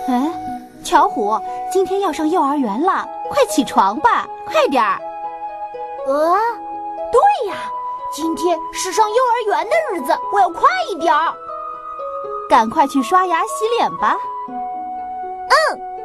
哎，巧虎，今天要上幼儿园了，快起床吧，快点儿！ 对呀，今天是上幼儿园的日子，我要快一点儿。 赶快去刷牙洗脸吧。 嗯。